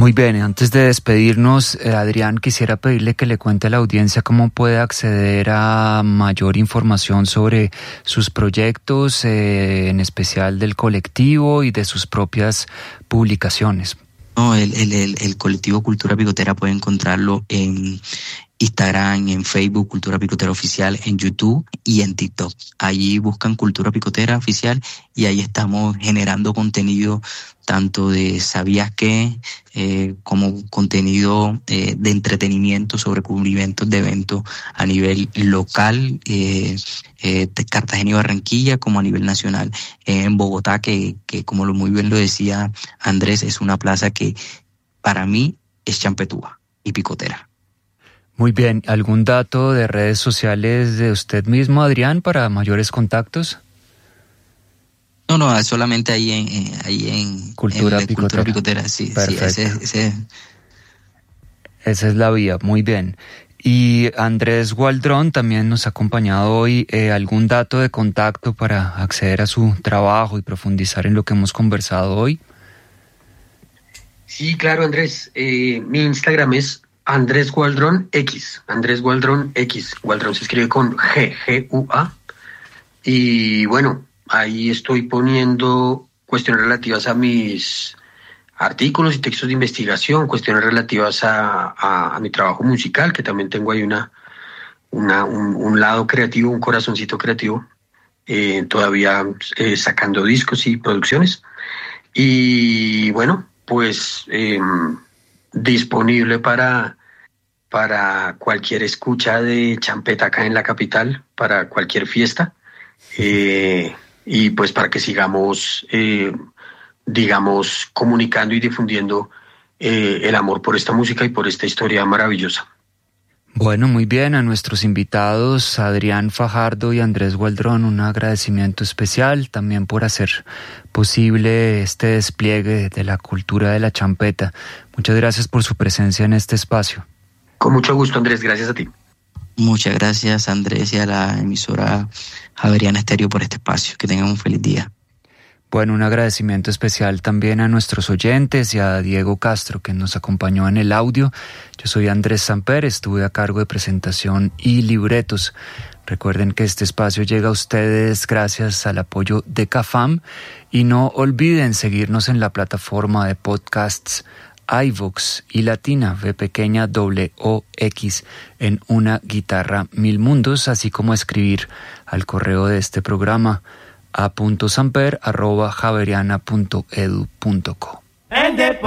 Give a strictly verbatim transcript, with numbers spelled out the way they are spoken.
Muy bien, antes de despedirnos, eh, Adrián, quisiera pedirle que le cuente a la audiencia cómo puede acceder a mayor información sobre sus proyectos, eh, en especial del colectivo y de sus propias publicaciones. No, el, el, el, el colectivo Cultura Picotera puede encontrarlo en Instagram, en Facebook, Cultura Picotera Oficial, en YouTube y en TikTok. Allí buscan Cultura Picotera Oficial y ahí estamos generando contenido tanto de ¿sabías qué? Eh, como contenido eh, de entretenimiento sobre cubrimientos de eventos a nivel local, eh, eh, de Cartagena y Barranquilla, como a nivel nacional. Eh, en Bogotá, que, que como lo muy bien lo decía Andrés, es una plaza que para mí es champetúa y picotera. Muy bien, ¿algún dato de redes sociales de usted mismo, Adrián, para mayores contactos? No, no, solamente ahí en, eh, ahí en Cultura en Picotera. Cultura Picotera, sí, Perfecto. sí, ese, ese. Esa es la vía, muy bien. Y Andrés Gualdrón también nos ha acompañado hoy. Eh, ¿Algún dato de contacto para acceder a su trabajo y profundizar en lo que hemos conversado hoy? Sí, claro, Andrés. Eh, mi Instagram es Andrés Gualdrón X. Andrés Gualdrón X. Gualdrón se escribe con G, G U A. Y bueno, ahí estoy poniendo cuestiones relativas a mis artículos y textos de investigación, cuestiones relativas a, a, a mi trabajo musical, que también tengo ahí una, una un, un lado creativo, un corazoncito creativo, eh, todavía eh, sacando discos y producciones. Y bueno, pues eh, disponible para, para cualquier escucha de champeta acá en la capital, para cualquier fiesta. Eh, y pues para que sigamos, eh, digamos, comunicando y difundiendo eh, el amor por esta música y por esta historia maravillosa. Bueno, muy bien, a nuestros invitados Adrián Fajardo y Andrés Gualdrón, un agradecimiento especial también por hacer posible este despliegue de la cultura de la champeta. Muchas gracias por su presencia en este espacio. Con mucho gusto, Andrés, gracias a ti. Muchas gracias, Andrés, y a la emisora Javeriana Estéreo por este espacio. Que tengan un feliz día. Bueno, un agradecimiento especial también a nuestros oyentes y a Diego Castro, que nos acompañó en el audio. Yo soy Andrés Samper, estuve a cargo de presentación y libretos. Recuerden que este espacio llega a ustedes gracias al apoyo de CAFAM y no olviden seguirnos en la plataforma de podcasts iVox y Latina, V pequeña W O X, en Una Guitarra Mil Mundos, así como escribir al correo de este programa a punto samper arroba javeriana punto edu punto co.